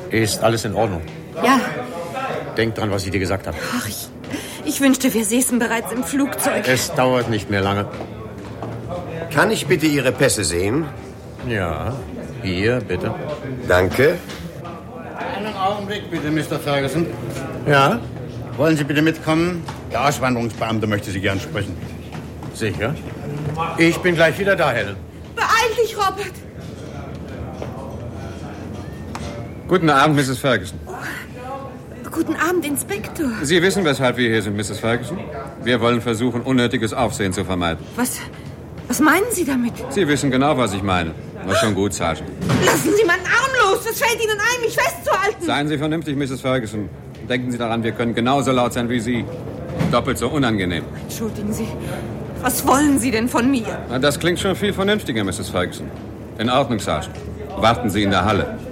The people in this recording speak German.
Ist alles in Ordnung? Ja. Denk dran, was ich dir gesagt habe. Ach, ich wünschte, wir säßen bereits im Flugzeug. Es dauert nicht mehr lange. Kann ich bitte Ihre Pässe sehen? Ja, hier, bitte. Danke. Einen Augenblick, bitte, Mr. Ferguson. Ja? Wollen Sie bitte mitkommen? Der Auswanderungsbeamte möchte Sie gern sprechen. Sicher. Ich bin gleich wieder da, Helen. Beeil dich, Robert. Guten Abend, Mrs. Ferguson. Guten Abend, Inspektor. Sie wissen, weshalb wir hier sind, Mrs. Ferguson? Wir wollen versuchen, unnötiges Aufsehen zu vermeiden. Was meinen Sie damit? Sie wissen genau, was ich meine. Na schon gut, Sergeant. Lassen Sie meinen Arm los. Was fällt Ihnen ein, mich festzuhalten? Seien Sie vernünftig, Mrs. Ferguson. Denken Sie daran, wir können genauso laut sein wie Sie. Doppelt so unangenehm. Entschuldigen Sie. Was wollen Sie denn von mir? Na, das klingt schon viel vernünftiger, Mrs. Ferguson. In Ordnung, Sergeant. Warten Sie in der Halle.